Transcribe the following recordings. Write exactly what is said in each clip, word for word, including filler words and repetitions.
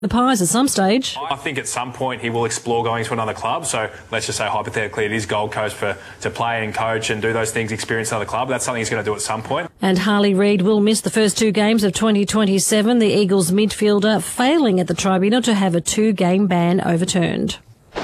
the Pies at some stage. I think at some point he will explore going to another club. So let's just say hypothetically it is Gold Coast for to play and coach and do those things, experience another club. That's something he's going to do at some point. And Harley Reid will miss the first two games of twenty twenty-seven, the Eagles midfielder failing at the tribunal to have a two-game ban overturned.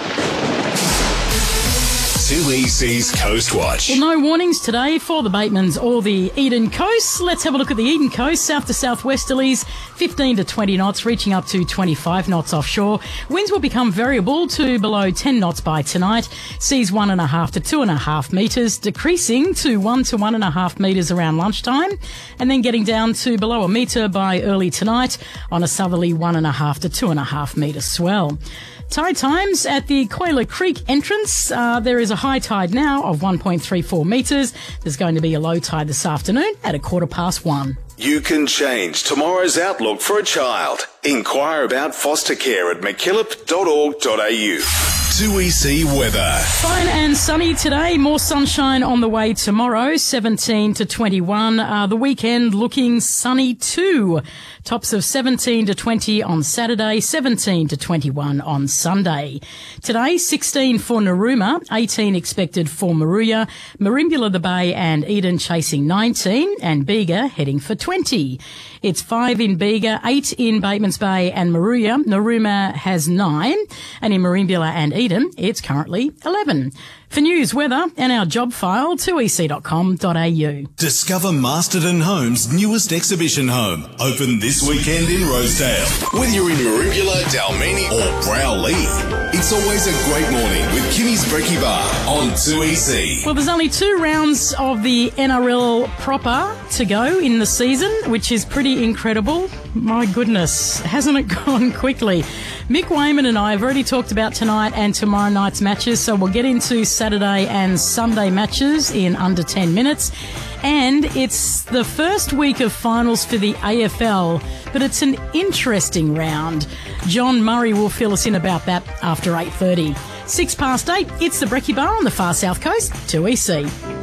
two E C's Coast Watch. Well, no warnings today for the Batemans or the Eden Coast. Let's have a look at the Eden Coast. South to southwesterlies, fifteen to twenty knots, reaching up to twenty-five knots offshore. Winds will become variable to below ten knots by tonight. Seas one and a half to two and a half metres, decreasing to one to one and a half metres around lunchtime, and then getting down to below a metre by early tonight on a southerly one and a half to two and a half metre swell. Tide times at the Quayla Creek entrance. Uh, there is a high tide now of one point three four metres. There's going to be a low tide this afternoon at a quarter past one. You can change tomorrow's outlook for a child. Inquire about foster care at mckillop dot org dot a u. two E C weather. Fine and sunny today. More sunshine on the way tomorrow. seventeen to twenty-one. Uh, the weekend looking sunny too. Tops of seventeen to twenty on Saturday, seventeen to twenty-one on Sunday. Today, sixteen for Narooma, eighteen expected for Moruya, Merimbula the Bay and Eden chasing nineteen, and Bega heading for twenty. It's five in Bega, eight in Batemans Bay and Moruya. Narooma has nine, and in Merimbula and Eden, it's currently eleven. For news, weather and our job file, two e c dot com dot a u. Discover Masterton Homes' newest exhibition home. Open this weekend in Rosedale. Whether you're in Merimbula, Dalmeni or Browley, it's always a great morning with Kimmy's Brekkie Bar on two E C. Well, there's only two rounds of the N R L proper to go in the season, which is pretty incredible. My goodness, hasn't it gone quickly? Mick Wayman and I have already talked about tonight and tomorrow night's matches, so we'll get into Saturday and Sunday matches in under ten minutes. And it's the first week of finals for the A F L, but it's an interesting round. John Murray will fill us in about that after eight thirty. Six past eight, it's the Brekkie Bar on the far south coast, two E C.